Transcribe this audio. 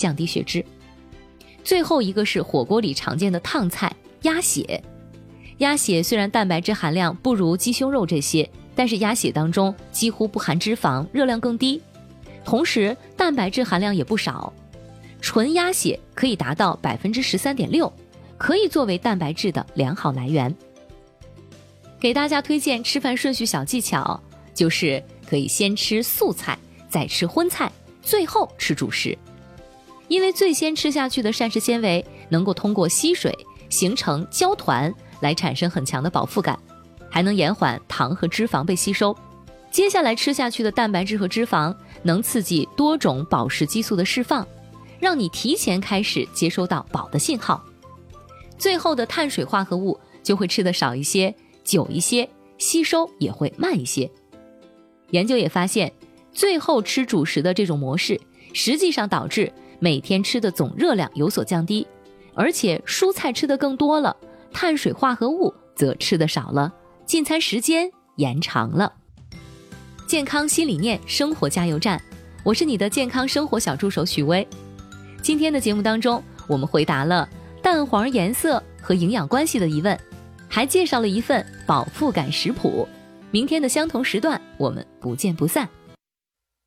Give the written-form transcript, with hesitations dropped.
降低血脂。最后一个是火锅里常见的烫菜鸭血。鸭血虽然蛋白质含量不如鸡胸肉这些，但是鸭血当中几乎不含脂肪，热量更低，同时蛋白质含量也不少。纯鸭血可以达到 13.6%， 可以作为蛋白质的良好来源。给大家推荐吃饭顺序小技巧，就是可以先吃素菜，再吃荤菜，最后吃主食。因为最先吃下去的膳食纤维能够通过吸水形成胶团来产生很强的饱腹感，还能延缓糖和脂肪被吸收。接下来吃下去的蛋白质和脂肪能刺激多种饱食激素的释放，让你提前开始接收到饱的信号。最后的碳水化合物就会吃得少一些，久一些，吸收也会慢一些。研究也发现，最后吃主食的这种模式实际上导致每天吃的总热量有所降低，而且蔬菜吃得更多了，碳水化合物则吃得少了，进餐时间延长了。健康新理念，生活加油站，我是你的健康生活小助手许薇。今天的节目当中，我们回答了蛋黄颜色和营养关系的疑问，还介绍了一份饱腹感食谱。明天的相同时段，我们不见不散。